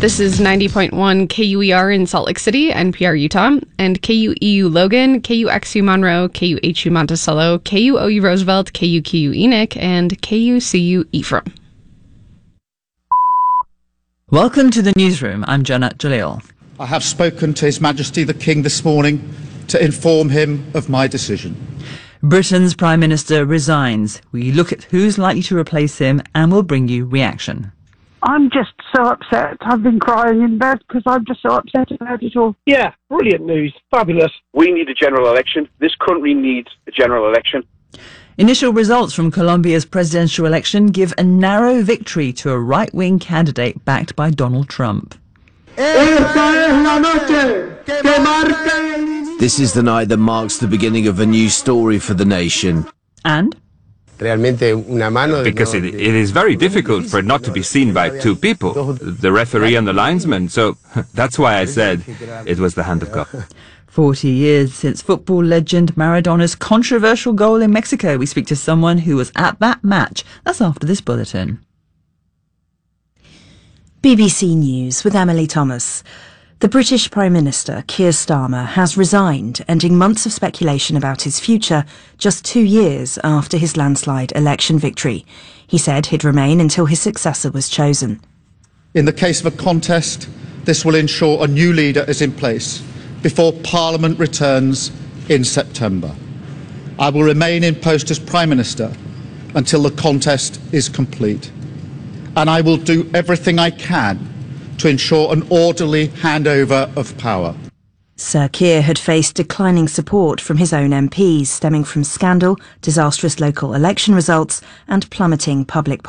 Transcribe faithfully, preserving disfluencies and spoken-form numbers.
This is ninety point one K U E R in Salt Lake City, N P R Utah, and K U E U Logan, K U X U Monroe, K U H U Monticello, K U O U Roosevelt, K U Q U Enoch, and K U C U Ephraim. Welcome to the newsroom. I'm Janat Jalil. I have spoken to His Majesty the King this morning to inform him of my decision. Britain's Prime Minister resigns. We look at who's likely to replace him and we'll bring you reaction. I'm just so upset. I've been crying in bed because I'm just so upset about it all. Yeah, brilliant news. Fabulous. We need a general election. This country needs a general election. Initial results from Colombia's presidential election give a narrow victory to a right-wing candidate backed by Donald Trump. This is the night that marks the beginning of a new story for the nation. And? Because it, it is very difficult for it not to be seen by two people, the referee and the linesman, so that's why I said it was the hand of God. Forty years since football legend Maradona's controversial goal in Mexico, we speak to someone who was at that match. That's after this bulletin. B B C News with Emily Thomas. The British Prime Minister, Keir Starmer, has resigned, ending months of speculation about his future just two years after his landslide election victory. He said he'd remain until his successor was chosen. In the case of a contest, this will ensure a new leader is in place before Parliament returns in September. I will remain in post as Prime Minister until the contest is complete, and I will do everything I can to ensure an orderly handover of power. Sir Keir had faced declining support from his own M Ps, stemming from scandal, disastrous local election results and plummeting public